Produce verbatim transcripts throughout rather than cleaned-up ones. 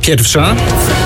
Pierwsza.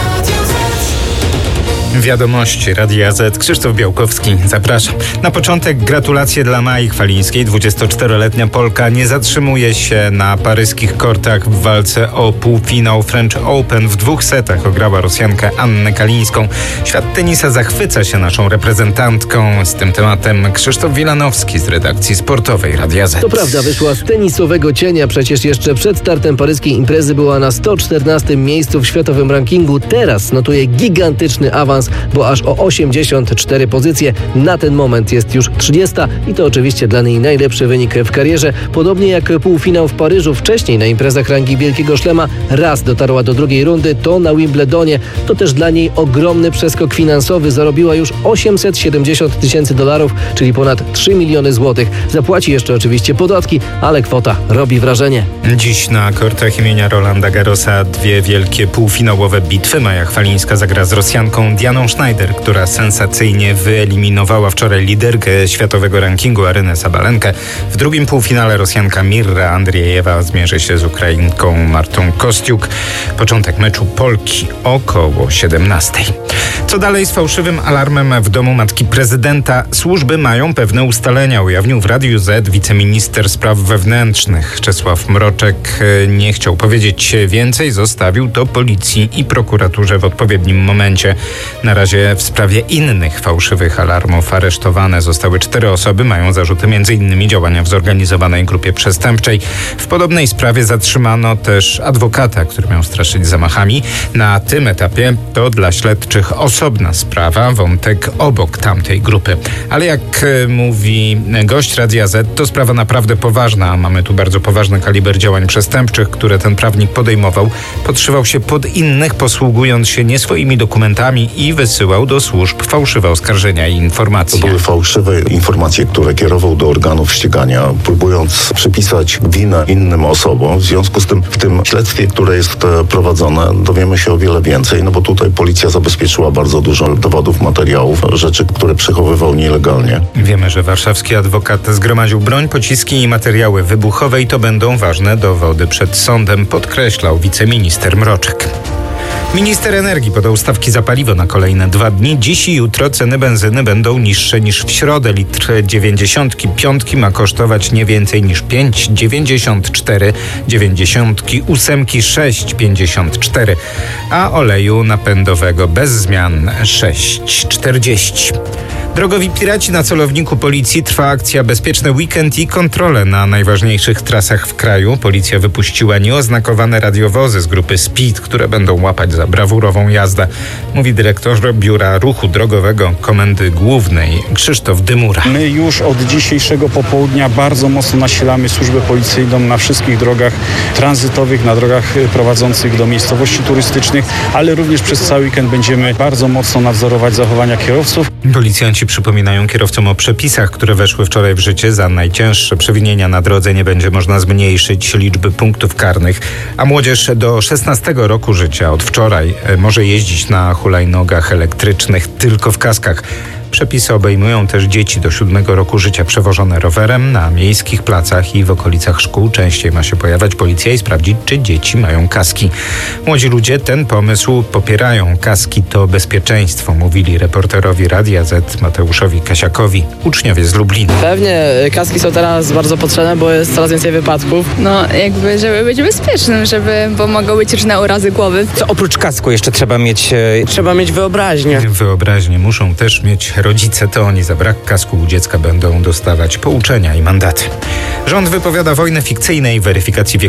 Wiadomości Radia Z. Krzysztof Białkowski, zapraszam. Na początek gratulacje dla Mai Chwalińskiej. dwudziestoczteroletnia Polka nie zatrzymuje się na paryskich kortach w walce o półfinał French Open. W dwóch setach ograła Rosjankę Annę Kalińską. Świat tenisa zachwyca się naszą reprezentantką. Z tym tematem Krzysztof Wilanowski z redakcji sportowej Radia Z. To prawda, wyszła z tenisowego cienia. Przecież jeszcze przed startem paryskiej imprezy była na sto czternastym miejscu w światowym rankingu. Teraz notuje gigantyczny awans, bo aż o osiemdziesiąt cztery pozycje. Na ten moment jest już trzydziesta i to oczywiście dla niej najlepszy wynik w karierze. Podobnie jak półfinał w Paryżu, wcześniej na imprezach rangi Wielkiego Szlema raz dotarła do drugiej rundy, to na Wimbledonie. To też dla niej ogromny przeskok finansowy. Zarobiła już osiemset siedemdziesiąt tysięcy dolarów, czyli ponad trzy miliony złotych. Zapłaci jeszcze oczywiście podatki, ale kwota robi wrażenie. Dziś na kortach imienia Rolanda Garrosa dwie wielkie półfinałowe bitwy. Maja Chwalińska zagra z Rosjanką Dianą Schneider, która sensacyjnie wyeliminowała wczoraj liderkę światowego rankingu Arynę Sabalenkę. W drugim półfinale Rosjanka Mirra Andriejewa zmierzy się z Ukrainką Martą Kostiuk. Początek meczu Polki około siedemnastej. Co dalej z fałszywym alarmem w domu matki prezydenta? Służby mają pewne ustalenia, ujawnił w Radiu Z wiceminister spraw wewnętrznych Czesław Mroczek. Nie chciał powiedzieć więcej, zostawił to policji i prokuraturze w odpowiednim momencie. Na razie w sprawie innych fałszywych alarmów aresztowane zostały cztery osoby. Mają zarzuty między innymi działania w zorganizowanej grupie przestępczej. W podobnej sprawie zatrzymano też adwokata, który miał straszyć zamachami. Na tym etapie to dla śledczych osobna sprawa, wątek obok tamtej grupy. Ale jak mówi gość Radia Z, to sprawa naprawdę poważna. Mamy tu bardzo poważny kaliber działań przestępczych, które ten prawnik podejmował. Podszywał się pod innych, posługując się nie swoimi dokumentami i wysyłał do służb fałszywe oskarżenia i informacje. To były fałszywe informacje, które kierował do organów ścigania, próbując przypisać winę innym osobom. W związku z tym w tym śledztwie, które jest prowadzone, dowiemy się o wiele więcej, no bo tutaj policja zabezpieczyła bardzo dużo dowodów, materiałów, rzeczy, które przechowywał nielegalnie. Wiemy, że warszawski adwokat zgromadził broń, pociski i materiały wybuchowe i to będą ważne dowody przed sądem, podkreślał wiceminister Mroczek. Minister energii podał stawki za paliwo na kolejne dwa dni. Dziś i jutro ceny benzyny będą niższe niż w środę. Litr dziewięćdziesiątki piątki ma kosztować nie więcej niż pięć dziewięćdziesiąt cztery, dziewięćdziesiątki ósemki sześć pięćdziesiąt cztery, a oleju napędowego bez zmian sześć czterdzieści. Drogowi piraci na celowniku policji. Trwa akcja Bezpieczny Weekend i kontrole na najważniejszych trasach w kraju. Policja wypuściła nieoznakowane radiowozy z grupy Speed, które będą łapać za brawurową jazdę, mówi dyrektor Biura Ruchu Drogowego Komendy Głównej Krzysztof Dymura. My już od dzisiejszego popołudnia bardzo mocno nasilamy służbę policyjną na wszystkich drogach tranzytowych, na drogach prowadzących do miejscowości turystycznych, ale również przez cały weekend będziemy bardzo mocno nadzorować zachowania kierowców. Policjanci przypominają kierowcom o przepisach, które weszły wczoraj w życie. Za najcięższe przewinienia na drodze nie będzie można zmniejszyć liczby punktów karnych, a młodzież do szesnastego roku życia od wczoraj może jeździć na hulajnogach elektrycznych tylko w kaskach. Przepisy obejmują też dzieci do siódmego roku życia przewożone rowerem. Na miejskich placach i w okolicach szkół częściej ma się pojawiać policja i sprawdzić, czy dzieci mają kaski. Młodzi ludzie ten pomysł popierają. Kaski to bezpieczeństwo, mówili reporterowi Radia Z Mateuszowi Kasiakowi uczniowie z Lublina. Pewnie kaski są teraz bardzo potrzebne, bo jest coraz więcej wypadków. No jakby, żeby być bezpiecznym, żeby, bo mogą być różne urazy głowy. Co oprócz kasku jeszcze trzeba mieć? E... Trzeba mieć wyobraźnię. Wyobraźnię muszą też mieć rodzice, to oni za brak kasku u dziecka będą dostawać pouczenia i mandaty. Rząd wypowiada wojnę fikcyjnej weryfikacji wieku